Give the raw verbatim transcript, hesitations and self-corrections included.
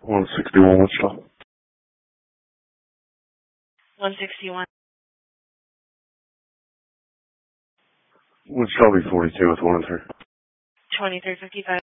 one sixty-one Wichita. one sixty-one. Wichita be forty-two with one and three. twenty-three fifty-five.